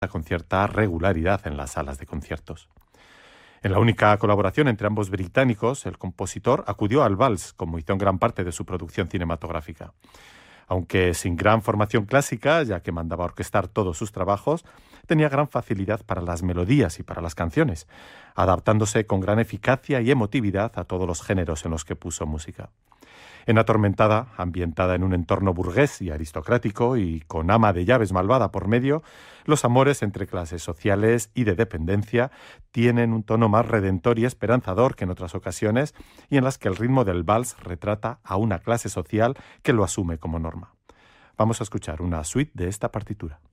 con cierta regularidad en las salas de conciertos. En la única colaboración entre ambos británicos, el compositor acudió al vals, como hizo en gran parte de su producción cinematográfica. Aunque sin gran formación clásica, ya que mandaba orquestar todos sus trabajos, tenía gran facilidad para las melodías y para las canciones, adaptándose con gran eficacia y emotividad a todos los géneros en los que puso música. En Atormentada, ambientada en un entorno burgués y aristocrático y con ama de llaves malvada por medio, los amores entre clases sociales y de dependencia tienen un tono más redentor y esperanzador que en otras ocasiones y en las que el ritmo del vals retrata a una clase social que lo asume como norma. Vamos a escuchar una suite de esta partitura.